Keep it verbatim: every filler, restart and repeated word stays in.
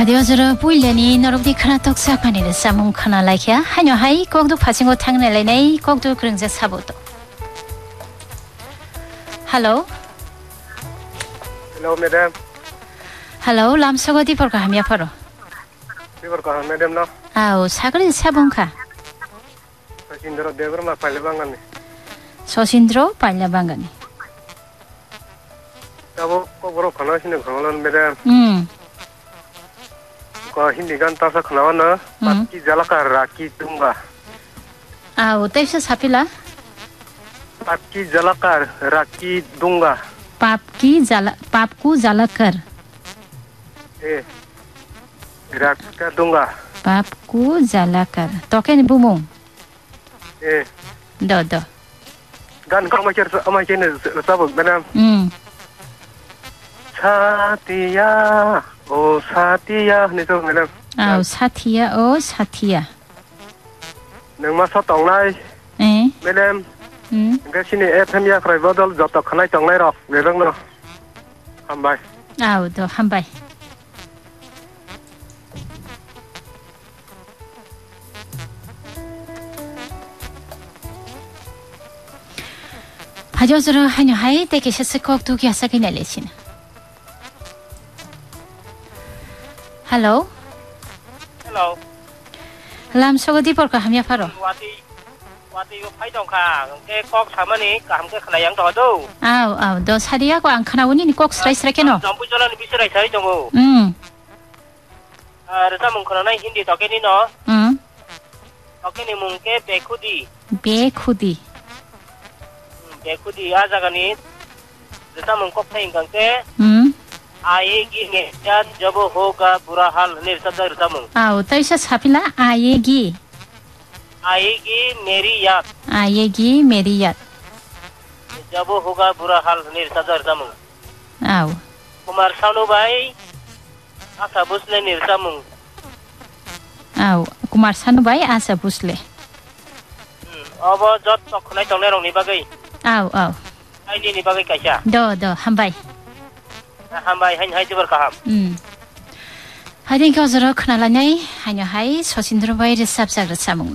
파디오즈르 보일려니 너로부디 카나톡 사파니를 싸문 카나 라이키야 하녀 하이 꼭도 파친고 탕넬레네 꼭도 그릉자 사보도. Hello. Hello, madam. Hello, 람서거 디볼까 하며 바로. 디볼까 madam no. 아우 사그리 사본카. 서신드로 대버마 빨래방가니. 서신드로 빨래방가니. Tahu kok baru kenal sini kenal madam. 음. Kau hindi kan tasa kenal na. Pasti jalakar raki tumba. 아우 떼셔 사필라. Pasti jalakar raki dunga. papki jala papku jalakar. Eh. Raka dunga. papku jalakar. Token bumung. Eh. Do do. Dan kau macam macam ni sabuk madam. 음. Satya, oh Satya ni tu madam. 아우 사티야 오 사티야. Nang masa tong lai, 에? madam. 음. Cái sini eh tham gia phải vào đó dọc tàu khăn tong lai rồi, về vâng nó. Ham bài. 아우 도 한바이. 파조스로 하녀 하이 떼게셔스 꼭두 기아사기 낼레시나. Hello. Hello. Làm sao có đi bỏ cả hàm ya pharo. Wati wati yo phai dong kha. Ke kok sama ni kam ke khana yang to do. 아우 아우 너 사리하고 안 카나오니 꼭 스라이스라케 너. Jampu jalan bi serai sai dong o. 응. Ah rasa mung khana nai hindi to ke ni no. 응. To ke ni mung ke bekhudi. 베쿠디. Bekhudi a jaga ni. Rasa mung kok thai kang ke 응. आएगी मेहनत जब होगा बुरा हाल निर्सब्द रसम 아우 떠이셔 사필라 아예기. आएगी मेरी याद 아예기 메리얏. जब होगा बुरा हाल निर्सब्द रसम 아우. कुमार सानू भाई आशा भोसले निर्सम 아우 कुमार सानु भाइ आशा भोसले. अब जत तखनाय तंनाय रंनि बागै आउ आउ. आइनि बागै कायसा द द हामबाय. हामबाय हाइन हाइ जोबोर गाहाम 음. 하딩 겨즈러 크나라냐이 하녀 하이 서신드로 바이르 삽삭르 사몽